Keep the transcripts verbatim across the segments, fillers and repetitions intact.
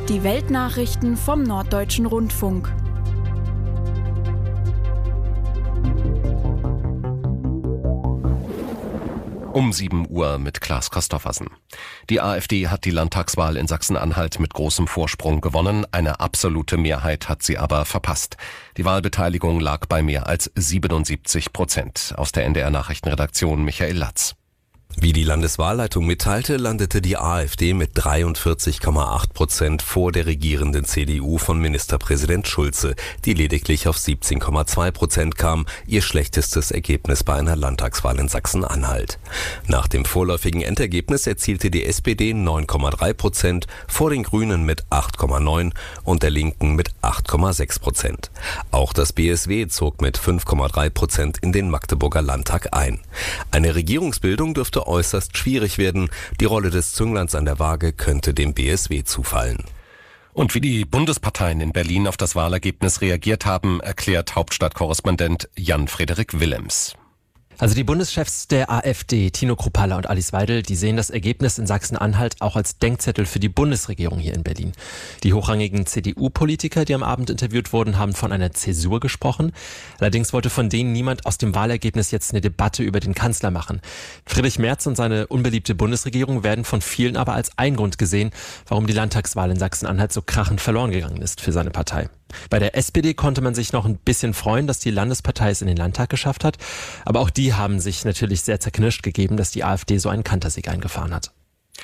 Die Weltnachrichten vom Norddeutschen Rundfunk. Um sieben Uhr mit Klaas Christoffersen. Die AfD hat die Landtagswahl in Sachsen-Anhalt mit großem Vorsprung gewonnen. Eine absolute Mehrheit hat sie aber verpasst. Die Wahlbeteiligung lag bei mehr als siebenundsiebzig Prozent. Aus der N D R-Nachrichtenredaktion Michael Latz. Wie die Landeswahlleitung mitteilte, landete die AfD mit dreiundvierzig Komma acht Prozent vor der regierenden C D U von Ministerpräsident Schulze, die lediglich auf siebzehn Komma zwei Prozent kam, ihr schlechtestes Ergebnis bei einer Landtagswahl in Sachsen-Anhalt. Nach dem vorläufigen Endergebnis erzielte die S P D neun Komma drei Prozent, vor den Grünen mit acht Komma neun und der Linken mit acht Komma sechs Prozent. Auch das B S W zog mit fünf Komma drei Prozent in den Magdeburger Landtag ein. Eine Regierungsbildung dürfte äußerst schwierig werden. Die Rolle des Züngleins an der Waage könnte dem B S W zufallen. Und wie die Bundesparteien in Berlin auf das Wahlergebnis reagiert haben, erklärt Hauptstadtkorrespondent Jan-Frederik Willems. Also die Bundeschefs der AfD, Tino Kruppalla und Alice Weidel, die sehen das Ergebnis in Sachsen-Anhalt auch als Denkzettel für die Bundesregierung hier in Berlin. Die hochrangigen C D U-Politiker, die am Abend interviewt wurden, haben von einer Zäsur gesprochen. Allerdings wollte von denen niemand aus dem Wahlergebnis jetzt eine Debatte über den Kanzler machen. Friedrich Merz und seine unbeliebte Bundesregierung werden von vielen aber als ein Grund gesehen, warum die Landtagswahl in Sachsen-Anhalt so krachend verloren gegangen ist für seine Partei. Bei der S P D konnte man sich noch ein bisschen freuen, dass die Landespartei es in den Landtag geschafft hat. Aber auch die haben sich natürlich sehr zerknirscht gegeben, dass die AfD so einen Kantersieg eingefahren hat.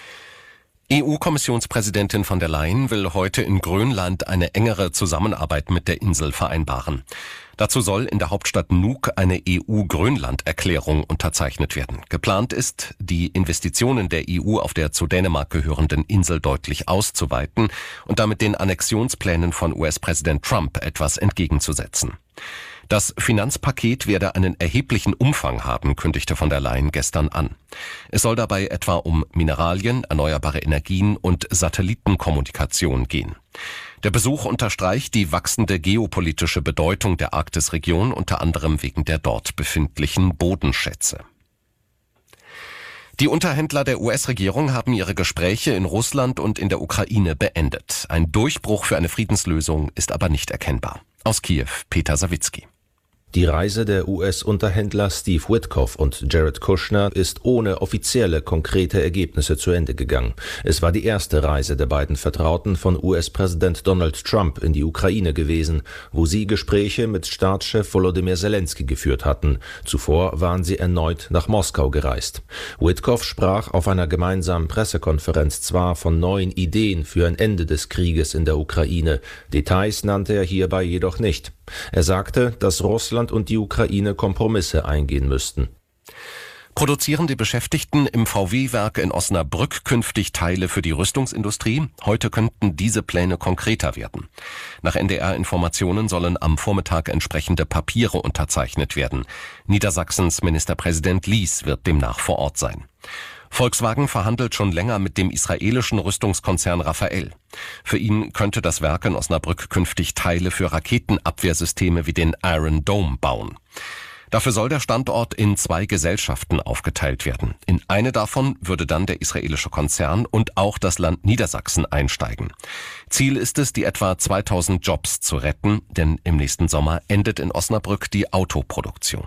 E U-Kommissionspräsidentin von der Leyen will heute in Grönland eine engere Zusammenarbeit mit der Insel vereinbaren. Dazu soll in der Hauptstadt Nuuk eine E U-Grönland-Erklärung unterzeichnet werden. Geplant ist, die Investitionen der E U auf der zu Dänemark gehörenden Insel deutlich auszuweiten und damit den Annexionsplänen von U S-Präsident Trump etwas entgegenzusetzen. Das Finanzpaket werde einen erheblichen Umfang haben, kündigte von der Leyen gestern an. Es soll dabei etwa um Mineralien, erneuerbare Energien und Satellitenkommunikation gehen. Der Besuch unterstreicht die wachsende geopolitische Bedeutung der Arktisregion, unter anderem wegen der dort befindlichen Bodenschätze. Die Unterhändler der U S-Regierung haben ihre Gespräche in Russland und in der Ukraine beendet. Ein Durchbruch für eine Friedenslösung ist aber nicht erkennbar. Aus Kiew, Peter Sawicki. Die Reise der U S-Unterhändler Steve Witkoff und Jared Kushner ist ohne offizielle, konkrete Ergebnisse zu Ende gegangen. Es war die erste Reise der beiden Vertrauten von U S-Präsident Donald Trump in die Ukraine gewesen, wo sie Gespräche mit Staatschef Volodymyr Zelensky geführt hatten. Zuvor waren sie erneut nach Moskau gereist. Witkoff sprach auf einer gemeinsamen Pressekonferenz zwar von neuen Ideen für ein Ende des Krieges in der Ukraine, Details nannte er hierbei jedoch nicht. Er sagte, dass Russland und die Ukraine Kompromisse eingehen müssten. Produzieren die Beschäftigten im V W-Werk in Osnabrück künftig Teile für die Rüstungsindustrie? Heute könnten diese Pläne konkreter werden. Nach N D R-Informationen sollen am Vormittag entsprechende Papiere unterzeichnet werden. Niedersachsens Ministerpräsident Lies wird demnach vor Ort sein. Volkswagen verhandelt schon länger mit dem israelischen Rüstungskonzern Rafael. Für ihn könnte das Werk in Osnabrück künftig Teile für Raketenabwehrsysteme wie den Iron Dome bauen. Dafür soll der Standort in zwei Gesellschaften aufgeteilt werden. In eine davon würde dann der israelische Konzern und auch das Land Niedersachsen einsteigen. Ziel ist es, die etwa zweitausend Jobs zu retten, denn im nächsten Sommer endet in Osnabrück die Autoproduktion.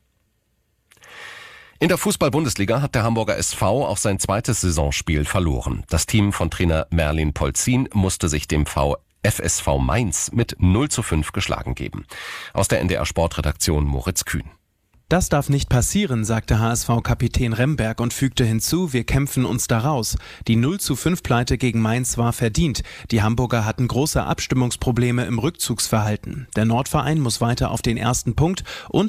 In der Fußball-Bundesliga hat der Hamburger S V auch sein zweites Saisonspiel verloren. Das Team von Trainer Merlin Polzin musste sich dem F S V Mainz mit null zu fünf geschlagen geben. Aus der N D R-Sportredaktion Moritz Kühn. Das darf nicht passieren, sagte H S V-Kapitän Remberg und fügte hinzu, wir kämpfen uns da raus. Die null zu fünf Pleite gegen Mainz war verdient. Die Hamburger hatten große Abstimmungsprobleme im Rückzugsverhalten. Der Nordverein muss weiter auf den ersten Punkt und